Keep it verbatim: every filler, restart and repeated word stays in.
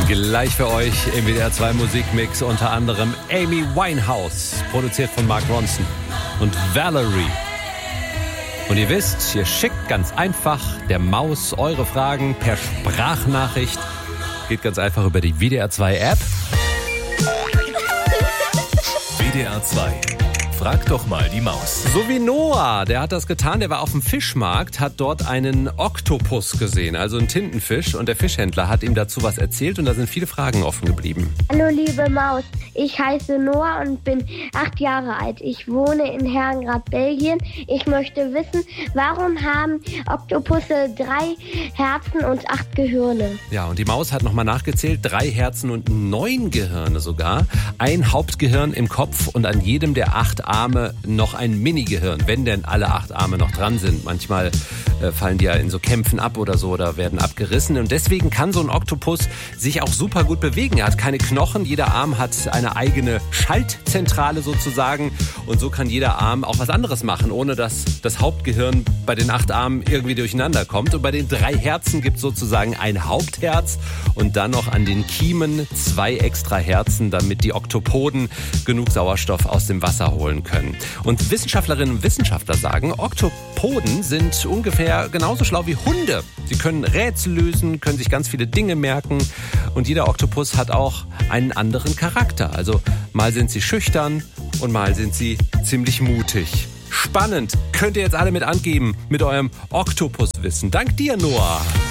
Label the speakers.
Speaker 1: Gleich für euch im W D R zwei Musikmix unter anderem Amy Winehouse, produziert von Mark Ronson, und Valerie. Und ihr wisst, ihr schickt ganz einfach der Maus eure Fragen per Sprachnachricht. Geht ganz einfach über die W D R zwei App.
Speaker 2: W D R zwei. Frag doch mal die Maus.
Speaker 1: So wie Noah, der hat das getan, der war auf dem Fischmarkt, hat dort einen Oktopus gesehen, also einen Tintenfisch, und der Fischhändler hat ihm dazu was erzählt und da sind viele Fragen offen geblieben.
Speaker 3: Hallo liebe Maus, ich heiße Noah und bin acht Jahre alt. Ich wohne in Herrengrad, Belgien. Ich möchte wissen, warum haben Oktopusse drei Herzen und acht Gehirne?
Speaker 1: Ja, und die Maus hat nochmal nachgezählt, drei Herzen und neun Gehirne sogar. Ein Hauptgehirn im Kopf und an jedem der acht Arme noch ein Mini-Gehirn, wenn denn alle acht Arme noch dran sind. Manchmal äh, fallen die ja in so Kämpfen ab oder so oder werden abgerissen. Und deswegen kann so ein Oktopus sich auch super gut bewegen. Er hat keine Knochen, jeder Arm hat eine eigene Schaltzentrale sozusagen. Und so kann jeder Arm auch was anderes machen, ohne dass das Hauptgehirn bei den acht Armen irgendwie durcheinander kommt. Und bei den drei Herzen gibt es sozusagen ein Hauptherz und dann noch an den Kiemen zwei extra Herzen, damit die Oktopoden genug Sauerstoff aus dem Wasser holen können. Und Wissenschaftlerinnen und Wissenschaftler sagen, Oktopoden sind ungefähr genauso schlau wie Hunde. Sie können Rätsel lösen, können sich ganz viele Dinge merken und jeder Oktopus hat auch einen anderen Charakter. Also mal sind sie schüchtern und mal sind sie ziemlich mutig. Spannend, könnt ihr jetzt alle mit angeben mit eurem Oktopuswissen. Dank dir, Noah.